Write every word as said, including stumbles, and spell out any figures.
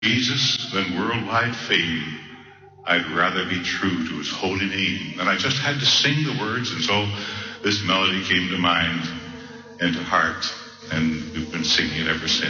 Jesus than worldwide fame. I'd rather be true to his holy name. And I just had to sing the words, and so this melody came to mind and to heart, and we've been singing it ever since.